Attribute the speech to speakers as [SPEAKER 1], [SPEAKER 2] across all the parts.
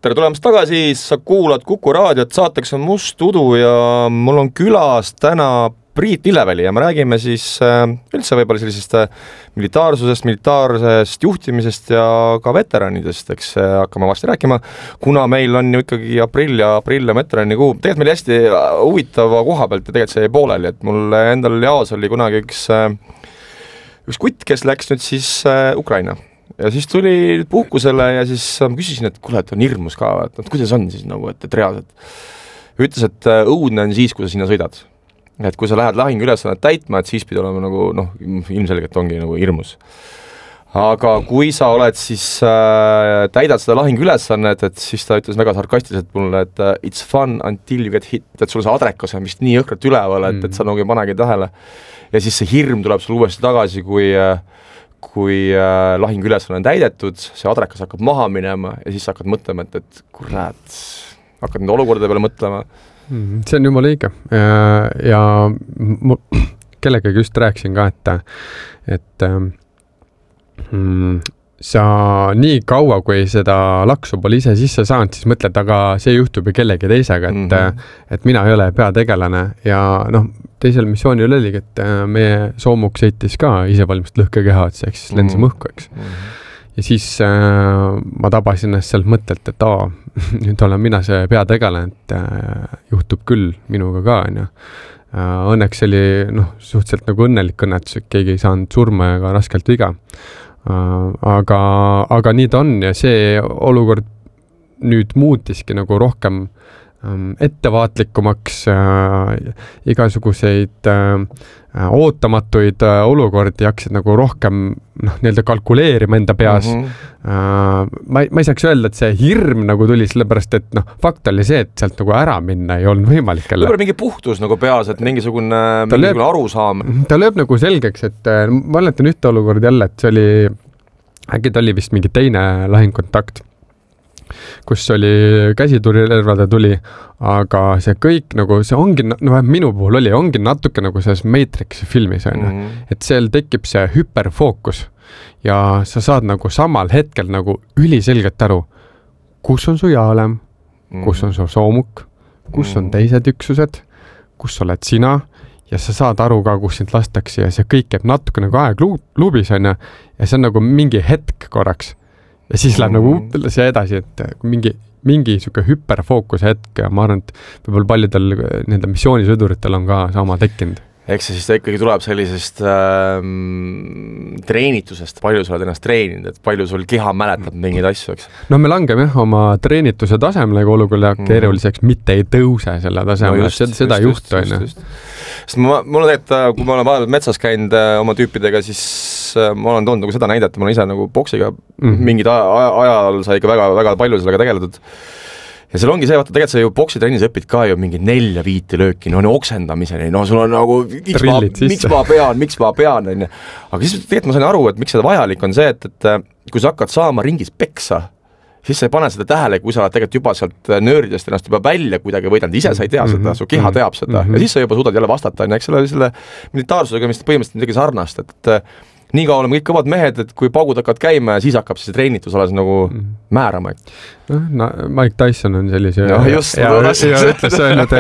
[SPEAKER 1] tere tulemast tagasi, sa kuulad Kuku raadiot, saateks on Must Udu ja mul on külas täna Priit Lilleväli ja me räägime siis üldse võib-olla sellisest militaarsest juhtimisest ja ka veteranidest, eks hakkame varsti rääkima, kuna meil on ju ikkagi aprill ja veterani kuu. Tegelikult meil hästi huvitava koha pealt ja tegelikult see jäi pooleli, et mul endal jaos oli kunagi üks kutt, kes läks nüüd siis Ukraina ja siis tuli puhkusele ja siis ma küsisin, et kuule, et on hirmus ka, et kuidas on siis nagu, et reaalselt ütles, et õudne on siis, kui sa sinna sõidad. Et kui sa lähed lahinguülesannet täitma, et siis pidi olema nagu, ilmselgelt ongi nagu hirmus. Aga kui sa oled siis, täidad seda lahinguülesannet, et siis ta ütles väga sarkastiliselt mulle, et it's fun until you get hit, et sul see adrekas on vist nii õhkralt üleval, et sa nagu ei panegi tähele. Ja siis see hirm tuleb sul uuesti tagasi, kui lahinguülesanne on täidetud, see adrekas hakkab maha minema ja siis hakkad mõtlema, et kurat, hakkad nüüd olukordade peale mõtlema.
[SPEAKER 2] See on jumala õige ja kellegagi just rääkisin ka, et sa nii kaua, kui seda laksu pole ise sisse saanud, siis mõtled, aga see juhtub ju kellegi teisega, et mina ei ole peategelane ja teisel missioonil oligi, et meie soomuk sõitis ka isevalmist lõhkekeha, et see siis lendas mõhku, eks. Ja siis ma tabasin ennast sealt mõttelt, et nüüd olen mina see peategelane, et juhtub küll minuga ka. Õnneks oli suhteliselt nagu õnnelik õnnetus, et keegi ei saanud surma ja ka raskelt viga. Aga nii ta on ja see olukord nüüd muutiski nagu rohkem ettevaatlikumaks, igasuguseid ootamatuid olukordi hakkasid nagu rohkem nii-öelda kalkuleerima enda peas. Ma ei saaks öelda, et see hirm nagu tuli sellepärast, et fakt oli see, et sealt nagu ära minna ei olnud võimalik.
[SPEAKER 1] Võib-olla mingi puhtus nagu peas, et mingisugune arusaam.
[SPEAKER 2] Ta lööb nagu selgeks, et ma mäletan ühte olukord jälle, et see oli, äkki ta oli vist mingi teine lahingkontakt, kus oli käsiturilelvade tuli, aga see kõik nagu, see ongi, minu puhul ongi natuke nagu selles Matrixi filmis, et seal tekib see hüperfookus ja sa saad nagu samal hetkel nagu üliselgelt aru, kus on su jaalem, kus on su soomuk, kus on teised üksused, kus oled sina ja sa saad aru ka, kus sind lastakse ja see kõik jääb natuke nagu aegluubis ja see on nagu mingi hetk korraks. Ja siis läheb nagu see edasi, et mingi siuke hüperfookuse hetk ja ma arvan, et võib-olla paljudel nende missioonisõduritel on ka sama tekkinud.
[SPEAKER 1] Eks see siis ta ikkagi tuleb sellisest treenitusest, palju sa oled ennast treeninud, et palju sul keha mäletab mingeid asju, eks?
[SPEAKER 2] Me langeme oma treenituse tasemele, kui olukord keeruliseks, mitte ei tõuse selle tasemele, seda ei juhtu.
[SPEAKER 1] Sest mul on tegelikult, kui ma olen vahepeal metsas käinud oma tüüpidega, siis ma olen toonud nagu seda näidet, ma olen ise nagu boksiga mingid ajal sai ikka väga palju sellega tegeletud. Ja seal ongi see, vaata, tegelikult sa ju boksitrennis õpid ka ju mingi 4-5 lööki, oksendamiseni, sul on nagu, miks ma pean, aga siis tegelikult ma sain aru, et miks seda vajalik on see, et kui sa hakkad saama ringis peksa, siis sa ei pane seda tähele, kui sa oled tegelikult juba sealt nööridest ennast juba välja kuidagi võidanud, ise sa ei tea seda, su keha teab seda ja siis sa juba suudad jälle vastata, eks selle militaarsusega, mis põhimõtteliselt midagi sarnast, et nii ka oleme kõik kõvad mehed, et kui paugud hakkavad käima ja siis hakkab see treenitus alles nagu määrama.
[SPEAKER 2] Mike Tyson on sellise
[SPEAKER 1] ütles
[SPEAKER 2] öelnud,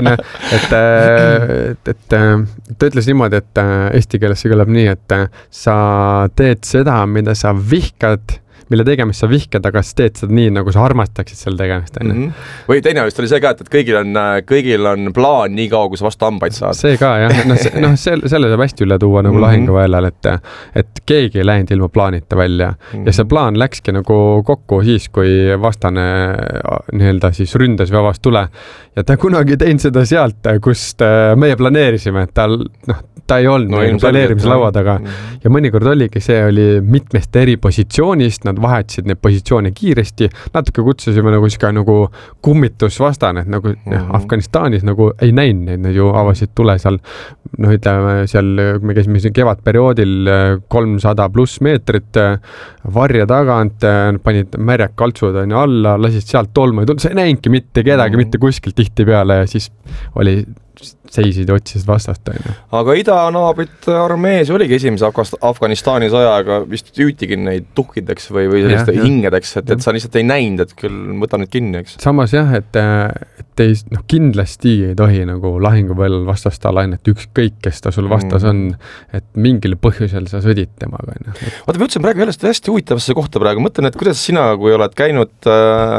[SPEAKER 2] et ta ütles niimoodi, et eesti keeles see kõlab nii, et sa teed seda, mida sa vihkad, mille tegemist sa vihkad, aga sa teed seda nii, nagu sa armastaksid selle tegemist.
[SPEAKER 1] Või teine vist oli see ka, et kõigil on plaan nii kaua, kui sa vastu hambaid saad.
[SPEAKER 2] See ka, jah. Selle saab hästi üle tuua nagu lahinguväljal, et keegi ei läinud ilma plaanita välja. Ja see plaan läkski nagu kokku siis, kui vastane nii-öelda siis ründas või avast tule. Ja ta kunagi teinud seda sealt, kust meie planeerisime, et ta ei olnud planeerimise laua taga. Ja mõnikord oligi, see oli mitmest eri positsioonist, nad vahetasid need positsioone kiiresti, natuke kutsusime nagu kummitusvastane, et nagu Afganistanis nagu ei näinud neid, nad ju avasid tule seal noh, ütleme seal, me käisime kevadperioodil 300 pluss meetrit varja tagant, panid märjad kaltsud on ju alla, lasid sealt tolmu ja sa ei näinudki mitte kedagi, mitte kuskilt tihti peale ja siis seisid ja otsisid vastast.
[SPEAKER 1] Aga idanaabrite armees oligi esimese Afganistani sõjaga vist hüütigi neid tuhkideks või selliste hingedeks, et sa lihtsalt ei näinud, et küll võta nüüd kinni, eks.
[SPEAKER 2] Samas jah, et ei, kindlasti ei tohi nagu lahinguväljal vastast alainet ükskõik, kes ta sul vastas on, et mingil põhjusel sa sõdid temaga.
[SPEAKER 1] Vaata, me ütlesin praegu jällest hästi huvitavasse kohta praegu, mõtlen, et kuidas sina, kui oled käinud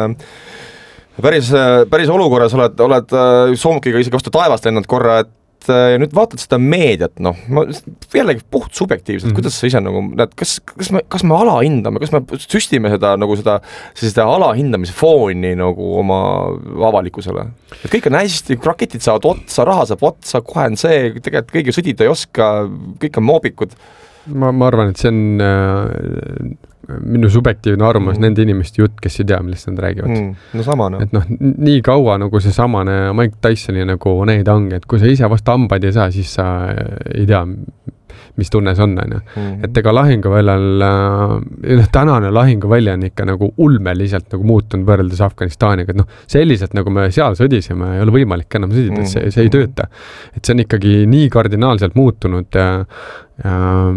[SPEAKER 1] päris olukorras, oled soomukiga isegi vastu taevast lennanud korra, et ja nüüd vaatad seda meediat, noh, jällegi puht subjektiivselt, kuidas sa ise nagu näed, kas me alahindame, kas me süstime seda alahindamise fooni nagu oma avalikkusele? Et kõik on hästi, raketid saavad otsa, raha saab otsa, kohe on see, tegelikult kõigi sõdida ei oska, kõik on moobikud.
[SPEAKER 2] Ma arvan, et see on minu subjektiivne arvamus nende inimeste jutt, kes ei tea, millest nad räägivad.
[SPEAKER 1] No sama, no.
[SPEAKER 2] Et noh, nii kaua nagu see samane Mike Tysoni nagu neid ongi, et kui sa ise vastu hambaid ei saa, siis sa ei tea, mis tunne see on. Et ega lahinguväljal, tänane lahinguvälja on ikka nagu ulmeliselt nagu muutunud võrreldes Afganistaniga, et noh, selliselt nagu me seal sõdisime, ei ole võimalik enam sõdida, et see ei tööta. Et see on ikkagi nii kardinaalselt muutunud ja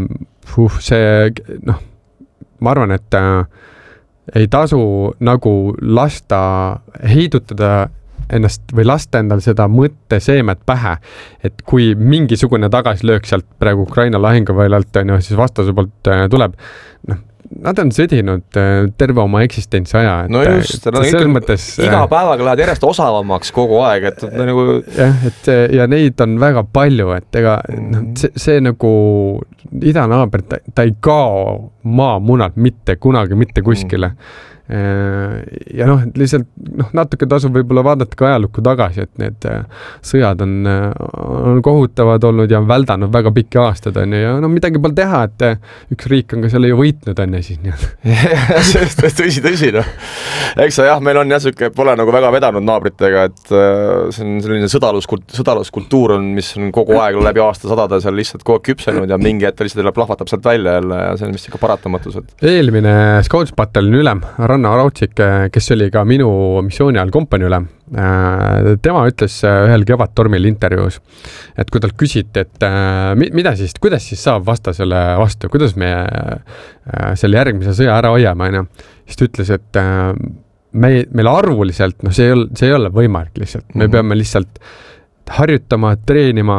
[SPEAKER 2] see, noh, ma arvan, et ei tasu nagu lasta heidutada ennast või lasta endal seda mõtteseemet pähe, et kui mingisugune tagasilöök sealt praegu Ukraina lahinguväljalt on ju, siis vastase poolt tuleb, noh, nad on sõdinud terve oma eksistentsi aja.
[SPEAKER 1] No just, iga päevaga lähed järjest osavamaks kogu aeg, et nagu...
[SPEAKER 2] Jah, ja neid on väga palju, et ega see nagu idanaaber, ta ei kao maamunalt mitte kunagi, mitte kuskile. Ja noh, lihtsalt natuke tasub võib-olla vaadata ka ajalukku tagasi, et need sõjad on kohutavad olnud ja on väldanud väga pikki aastad on ja no midagi pole teha, et üks riik on ka selle ju võitnud on ja siis
[SPEAKER 1] tõsi, noh. Eks jah, meil on jäsuke, pole nagu väga vedanud naabritega, et see on selline sõdaluskultuur on, mis on kogu aeg läbi aastasadade seal lihtsalt kogu aeg küpsenud ja mingi hetk lihtsalt plahvatab sealt välja jälle ja see on vist ikka paratamatus.
[SPEAKER 2] Eelmine Scouts-pataljoni ülem Ranna Rautsik, kes oli ka minu missiooni ajal kompanii ülem, tema ütles ühel kevadtormil intervjuus, et kui talt küsiti, et kuidas siis saab vastasele vastu, kuidas me selle järgmise sõja ära hoiame, siis ta ütles, et meil arvuliselt, see ei ole võimalik lihtsalt, me peame lihtsalt harjutama, treenima,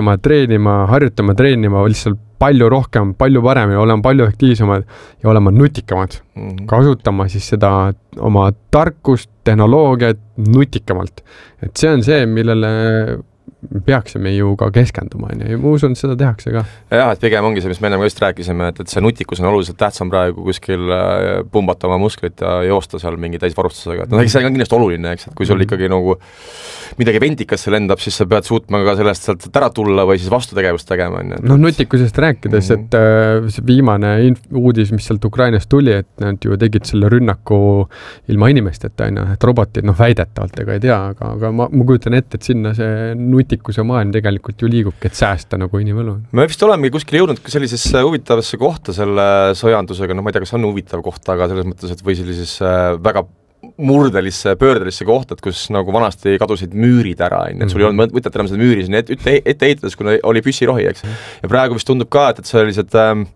[SPEAKER 2] lihtsalt palju rohkem, palju parem ja olema palju aktiivsemad ja olema nutikamad. Kasutama siis seda oma tarkust, tehnoloogiat nutikamalt. Et see on see, millele peaksime ju ka keskenduma ja ma usun, seda tehakse ka.
[SPEAKER 1] Jah, et pigem ongi see, mis me ennem ka just rääkisime, et see nutikus on oluliselt tähtsam praegu kuskil pumbata oma musklit ja joosta seal mingi täisvarustusega. See on kindlasti oluline, eks, et kui sul ikkagi nagu midagi ventikasse lendab, siis sa pead suutma ka sellest sealt ära tulla või siis vastutegevust tegema.
[SPEAKER 2] No nutikusest rääkides, et see viimane uudis, mis sealt Ukrainast tuli, et nad ju tegid selle rünnaku ilma inimesteta, et robotid väidetavalt ega ei tea, aga ma kujutan ette, et sinna see nutikuse maailm tegelikult ju liigubki, et säästa nagu inimelu.
[SPEAKER 1] Me vist olemegi kuskil jõudnud sellisesse huvitavasse kohta selle sõjandusega, ma ei tea, kas on huvitav kohta, aga selles mõttes, et või sellisesse väga murdelisse, pöördelisse kohta, et kus nagu vanasti kadusid müürid ära, et sul ei olnud võtet enam seda müüri sinna ette ehitades, kuna oli püssirohi, eks. Ja praegu vist tundub ka, et sellised,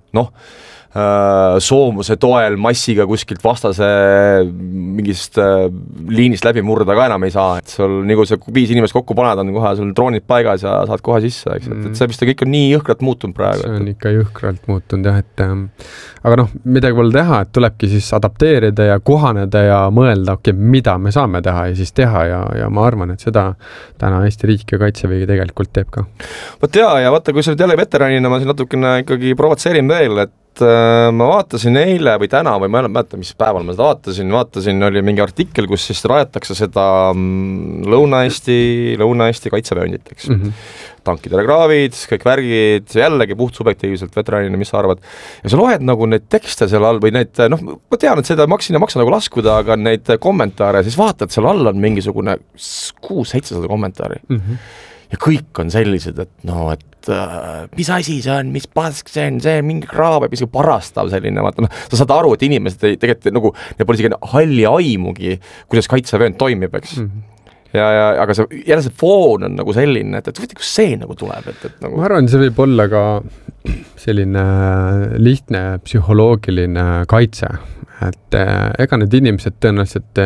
[SPEAKER 1] soomuse toel massiga kuskilt vastase mingist liinist läbi murda ka enam ei saa, et sul nagu see 5 inimest kokku paned, on kohe sul droonid paigas ja saad kohe sisse, eks, et see vist kõik on nii jõhkralt muutunud praegu.
[SPEAKER 2] See on ikka jõhkralt muutunud jah, et aga midagi pole teha, et tulebki siis adapteerida ja kohaneda ja mõelda, mida me saame teha ja siis teha ja ma arvan, et seda täna Eesti riik ja Kaitsevägi tegelikult teeb ka.
[SPEAKER 1] Ja vaata, kui sa nüüd jälle veteranina, ma siin natukene ikkagi provotseerin veel, et ma vaatasin eile või täna või ma ei mäleta, mis päeval ma seda vaatasin, oli mingi artikkel, kus siis rajatakse seda Lõuna-Eesti kaitseväeondit, eks. Tankidele kraavid, kõik värgid, jällegi puht subjektiivselt veteranina, mis sa arvad. Ja sa loed nagu neid tekste seal all või neid, ma tean, et seda maksa nagu laskuda, aga neid kommentaare, siis vaatad, seal all on mingisugune 600-700 kommentaari. ja kõik on sellised, et no, et mis asi see on, mis pask see on mingi kraab, mis parastav selline, vaata, sa saad aru, et inimesed tegelikult nagu, neil pole isegi halli aimugi, kuidas kaitsevöönd toimib, eks. Aga see foon on nagu selline, et kus see nagu tuleb, et nagu...
[SPEAKER 2] Ma arvan, see võib olla ka selline lihtne psühholoogiline kaitse, et ega need inimesed tõenäoliselt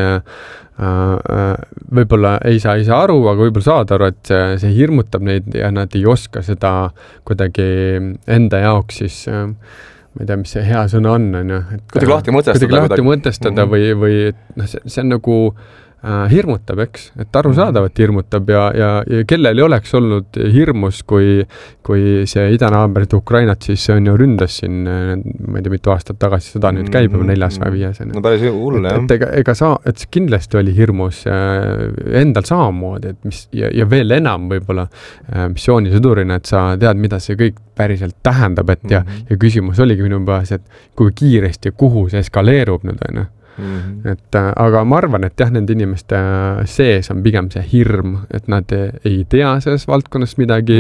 [SPEAKER 2] võib-olla ei saa aru, aga võib-olla saada aru, et see hirmutab neid ja nad ei oska seda kuidagi enda jaoks siis ma ei tea, mis see hea sõna on,
[SPEAKER 1] kuidagi lahti
[SPEAKER 2] mõtestada või see on nagu hirmutab, eks, et arusaadavalt hirmutab ja kellel ei oleks olnud hirmus, kui see idanaabrid Ukrainat siis on ju ründas siin, ma ei tea, mitu aastat tagasi, seda nüüd käib juba 4. või 5.
[SPEAKER 1] No päris hull, jah.
[SPEAKER 2] Et kindlasti oli hirmus endal samamoodi, et ja veel enam võib-olla missioonisõdurina, et sa tead, mida see kõik päriselt tähendab, et ja küsimus oligi minu peas, et kui kiiresti, kuhu see eskaleerub nüüd, on. Et aga ma arvan, et jah, nende inimeste sees on pigem see hirm, et nad ei tea selles valdkonnas midagi,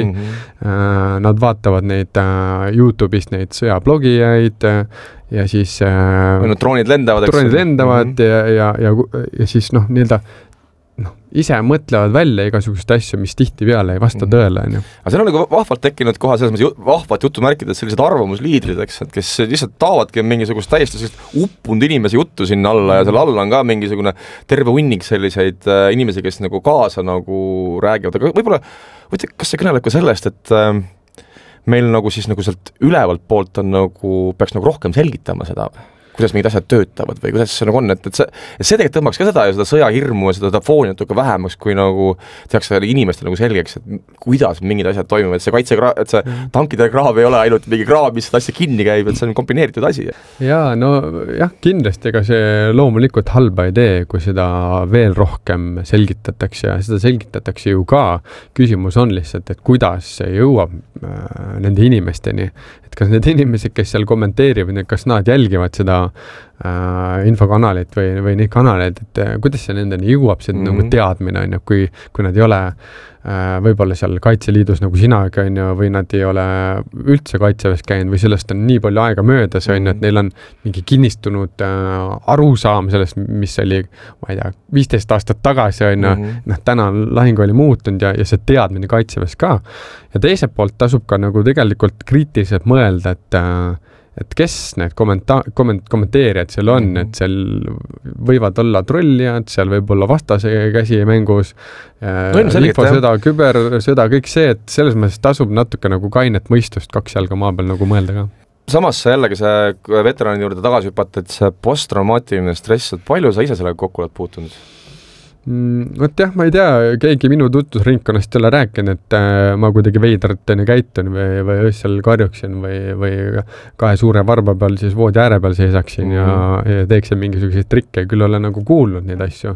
[SPEAKER 2] nad vaatavad neid YouTube'ist neid sõjablogijaid ja siis
[SPEAKER 1] droonid lendavad
[SPEAKER 2] ja siis nii-öelda ise mõtlevad välja igasuguseid asju, mis tihtipeale ei vasta tõele.
[SPEAKER 1] Aga see on nagu vahvalt tekkinud koha selles mõttes vahvat jutumärkides sellised arvamusliidrid, eks, et kes lihtsalt taavadki mingisugust täiesti uppunud inimese juttu sinna alla ja seal alla on ka mingisugune terve hunnik selliseid inimesi, kes nagu kaasa nagu räägivad, aga võib-olla, kas see kõneleb ka sellest, et meil nagu siis nagu sealt ülevalt poolt on nagu, peaks nagu rohkem selgitama seda, kuidas mingid asjad töötavad või kuidas see nagu on, et see tegelikult tõmbaks ka seda sõjahirmu ja seda fooni natuke vähemaks, kui nagu tehakse inimestele nagu selgeks, et kuidas mingid asjad toimuvad, et see tankide kraav ei ole ainult mingi kraav, mis seda asja kinni käib, et see on kombineeritud asi.
[SPEAKER 2] Jaa, no jah, kindlasti ega see loomulikult halba idee, kui seda veel rohkem selgitatakse ja seda selgitatakse ju ka. Küsimus on lihtsalt, et kuidas see jõuab nende inimesteni, et kas need inimesed, kes seal kommenteerivad, kas nad jälgivad seda infokanalit või neid kanaleid, et kuidas see nendeni jõuab, see nagu teadmine on ju, kui nad ei ole võib-olla seal Kaitseliidus nagu sinaga on ju, või nad ei ole üldse kaitseväes käinud või sellest on nii palju aega möödas on ju, et neil on mingi kinnistunud arusaam sellest, mis oli, ma ei tea, 15 aastat tagasi on ju, täna lahing oli muutunud ja see teadmine kaitseväes ka. Ja teiselt poolt tasub ka nagu tegelikult kriitiliselt mõelda, et kes need kommenteerijad seal on, et seal võivad olla trollijad, seal võib olla vastase käsi mängus, infosõda, kübersõda, kõik see, et selles mõttes tasub natuke nagu kainet mõistust 2 jalga maa peal nagu mõelda ka.
[SPEAKER 1] Samas jällegi see veteranide juurde tagasi hüpata, et see posttraumaatiline stress, et palju sa ise sellega kokku oled puutunud?
[SPEAKER 2] Võt jah, ma ei tea, keegi minu tutvusringkonnast ei ole rääkinud, et ma kuidagi veidrateni käitun või öösel karjuksin või 2 suure varba peal siis voodi ääre peal seisaksin ja teeksin mingisuguseid trikke, küll olen nagu kuulnud neid asju.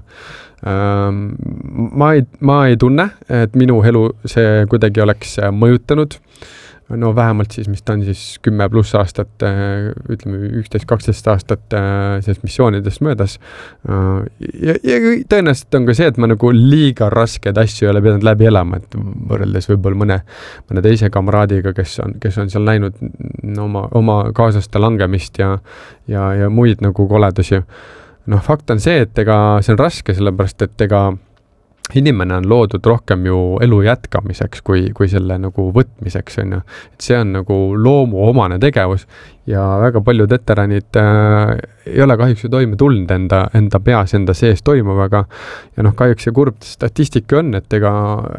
[SPEAKER 2] Ma ei tunne, et minu elu see kuidagi oleks mõjutanud. No vähemalt siis, mis ta on siis 10+ aastat, ütleme 11-12 aastat selles missioonidest möödas. Ja tõenäoliselt on ka see, et ma nagu liiga raskeid asju ei ole pidanud läbi elama, et võrreldes võib-olla mõne teise kamraadiga, kes on seal näinud oma kaaslaste langemist ja muid nagu koledusi. Noh, fakt on see, et ega see on raske, sellepärast, et ega inimene on loodud rohkem ju elu jätkamiseks kui selle nagu võtmiseks on ju. Et see on nagu loomu omane tegevus ja väga paljud veteranid ei ole kahjuks ju toime tulnud enda peas, enda sees toimuvaga ja noh, kahjuks see kurb statistika on, et ega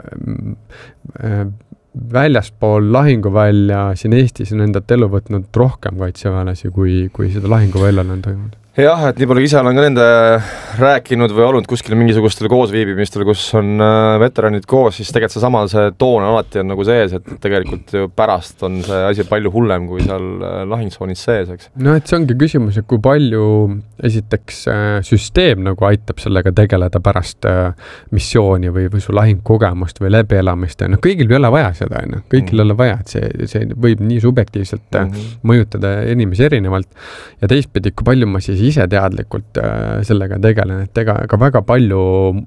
[SPEAKER 2] väljaspool lahinguvälja siin Eestis on endat elu võtnud rohkem kaitseväelasi, kui seda lahinguväljal on toimunud.
[SPEAKER 1] Jah, et nii palju ise olen ka nende rääkinud või olnud kuskil mingisugustel koosviibimistel, kus on veteranid koos, siis tegelikult see toon alati on nagu sees, et tegelikult ju pärast on see asi palju hullem kui seal lahingsoonis sees, eks.
[SPEAKER 2] No et see ongi küsimus, et kui palju esiteks süsteem nagu aitab sellega tegeleda pärast missiooni või su lahingkogemust või läbielamist. No kõigil ei ole vaja seda, kõigil ei ole vaja, et see võib nii subjektiivselt mõjutada inimesi erinevalt ja teistpidi, kui palju ma siis ise teadlikult sellega tegelen, et ega väga palju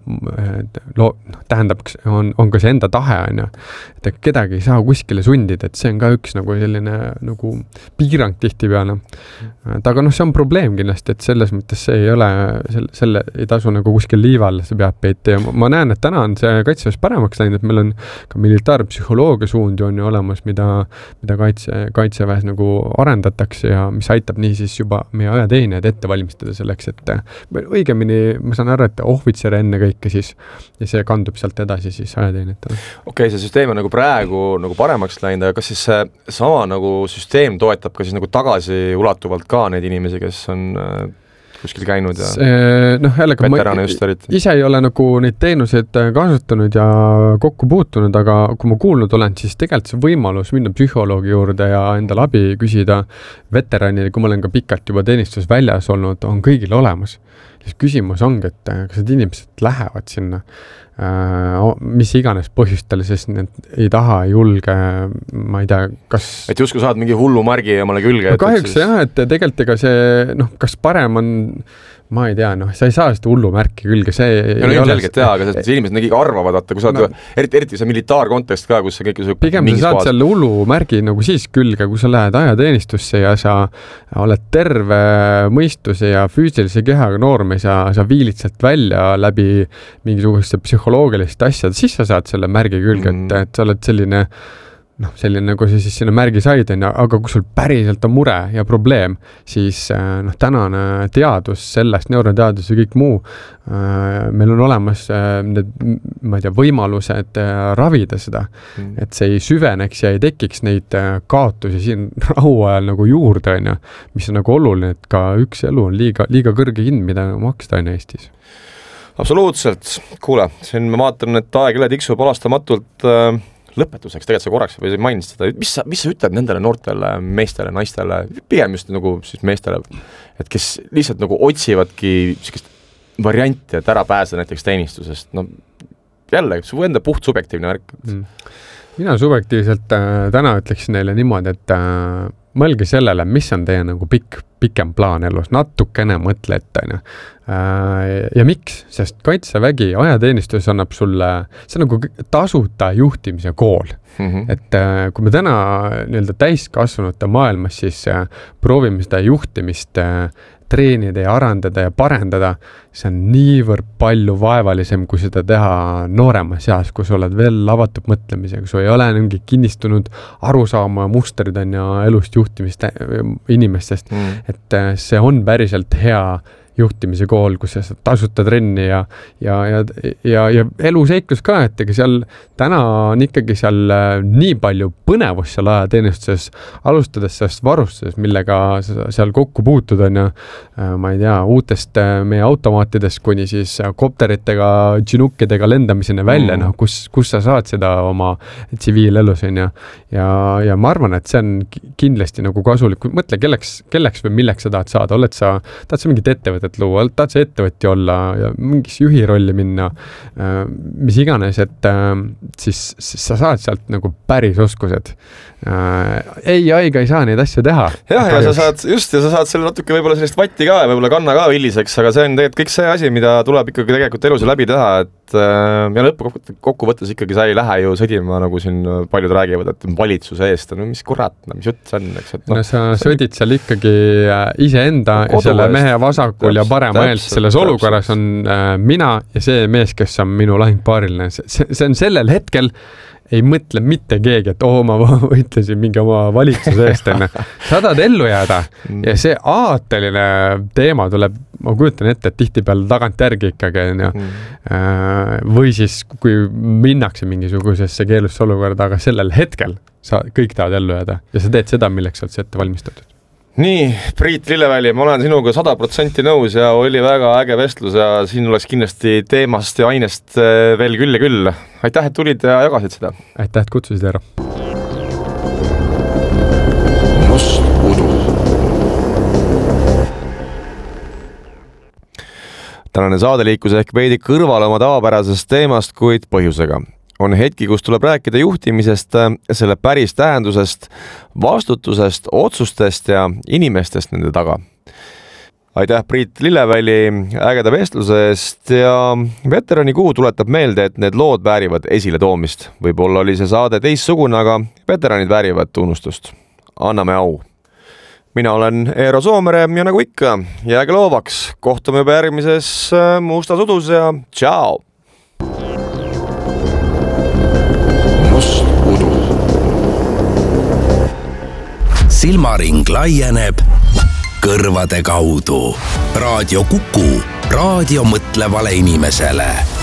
[SPEAKER 2] tähendab, on ka see enda tahe, on ju, et kedagi ei saa kuskile sundida, et see on ka üks nagu selline nagu piirang tihtipeale. Aga see on probleem kindlasti, et selles mõttes see ei ole, selle ei tasu nagu kuskil liival see peab peita ja ma näen, et täna on see kaitseväes paremaks läinud, et meil on ka militaarpsühholoogia suundi on ju olemas, mida kaitseväes nagu arendatakse ja mis aitab nii siis juba meie ajateenijad ette valmistada selleks, et õigemini ma saan aru, et ohvitsere enne kõike siis ja see kandub sealt edasi siis ajateenijatele.
[SPEAKER 1] Okei, see süsteem on nagu praegu nagu paremaks läinud, aga kas siis see sama nagu süsteem toetab ka siis nagu tagasi ulatuvalt ka neid inimesi, kes on kuskil käinud ja veterane just eriti? Ise ei ole nagu neid teenuseid kasutanud ja kokku puutunud, aga kui ma kuulnud olen, siis tegelikult see võimalus minna psühholoogi juurde ja endale abi küsida veteranile, kui ma olen ka pikalt juba teenistus väljas olnud, on kõigil olemas. Siis küsimus ongi, et kas need inimesed lähevad sinna mis iganes põhjustel, sest need ei taha, ei julge, ma ei tea, kas... Et justkui saad mingi hullu märgi ja mõne külge... No kahjuks siis... jah, et tegelikult ega see, kas parem on... Ma ei tea, sa ei saa seda hullu märki külge, see ei ole... Selgelt tea, aga see inimesed nägi arvavad, kui sa oled, eriti see militaarkontekst ka, kus see kõik... Pigem sa saad selle hullu märgi nagu siis külge, kui sa lähed ajateenistusse ja sa oled terve mõistuse ja füüsilise kehaga noormees ja sa viilid sealt välja läbi mingisugused psühholoogilist asjad, siis sa saad selle märgi külge, et sa oled selline nagu see siis sinna märgi said, aga kui sul päriselt on mure ja probleem, siis tänane teadus sellest, neuroteadus ja kõik muu, meil on olemas need, ma ei tea, võimalused ravida seda, et see ei süveneks ja ei tekiks neid kaotusi siin rahu ajal nagu juurde, mis on nagu oluline, et ka üks elu on liiga kõrge hind, mida maksta on Eestis. Absoluutselt. Kuule, siin ma vaatan, et aeg üle tiksub alastamatult lõpetuseks, tegelikult sa korraks või mainisid seda, mis sa ütled nendele noortele meestele, naistele, pigem just nagu siis meestele, et kes lihtsalt nagu otsivadki sellist varianti, et ära pääseda näiteks teenistusest, jälle, su enda puht subjektiivne värk. Mina subjektiivselt täna ütleksin neile niimoodi, et mõelge sellele, mis on teie nagu pikem plaan elus, natukene mõtle ette. Ja miks? Sest kaitsevägi, ajateenistus annab sulle, see on nagu tasuta juhtimise kool. Et kui me täna täiskasvanute maailmas siis proovime seda juhtimist treenida ja arendada ja parendada, see on niivõrd palju vaevalisem, kui seda teha nooremas seas, kui sa oled veel avatud mõtlemisega, kui ei ole mingi kinnistunud arusaama ja mustrid on ja elust juhtimist inimestest, et see on päriselt hea juhtimise kool, kus sa tasuta trenni ja eluseiklus ka, et ega seal täna on ikkagi seal nii palju põnevust seal ajateenistuses, alustades sellest varustusest, millega sa seal kokku puutud on ja ma ei tea, uutest meie automaatidest kuni siis kopteritega, džinukkidega lendamiseni välja, kus sa saad seda oma tsiviilelus on ja ma arvan, et see on kindlasti nagu kasulik, mõtle kelleks või milleks sa tahad saada, tahad sa mingit ettevõtet luua, tahad sa ettevõtja olla ja mingis juhi rolli minna, mis iganes, et siis sa saad sealt nagu päris oskused. AI-ga ei saa neid asju teha. Jah, ja sa saad selle natuke võib-olla sellist vatti ka ja võib-olla kanna ka villiseks, aga see on tegelikult kõik see asi, mida tuleb ikkagi tegelikult elus läbi teha, et ja lõppkokkuvõttes ikkagi sa ei lähe ju sõdima, nagu siin paljud räägivad, et valitsuse eest, mis kurat, mis jutt see on, eks? Sa sõdid seal ikkagi iseenda ja selle mehe vasakul ja parema eelt selles olukorras on mina ja see mees, kes on minu lahingpaariline. See on sellel hetkel ei mõtle mitte keegi, et ma võitlesin mingi oma valitsuse eest. Sa tahad ellu jääda ja see aateline teema tuleb, ma kujutan ette, et tihtipeale tagantjärgi ikkagi või siis, kui minnakse mingisugusesse keelusse olukorda, aga sellel hetkel sa kõik tahad ellu jääda ja sa teed seda, milleks sa oled ette valmistatud. Nii, Priit Lilleväli, ma olen sinuga 100% nõus ja oli väga äge vestlus ja siin oleks kindlasti teemast ja ainest veel küll ja küll. Aitäh, et tulid ja jagasid seda. Aitäh, et kutsusid ära. Must udu. Tänane saadeliikus ehk veidi kõrval oma tavapärasest teemast, kuid põhjusega. On hetki, kus tuleb rääkida juhtimisest, selle päris tähendusest, vastutusest, otsustest ja inimestest nende taga. aitäh Priit Lilleväli ägeda vestluse eest ja veteranikuu tuletab meelde, et need lood väärivad esiletoomist. Võib-olla oli see saade teistsugune, aga veteranid väärivad tunnustust. Anname au. Mina olen Eero Soomere ja nagu ikka, jääge loovaks. Kohtume juba järgmises Mustas udus ja tšau!
[SPEAKER 3] Must udu. Silmaring laieneb kõrvade kaudu. Raadio Kuku, raadio mõtlevale inimesele.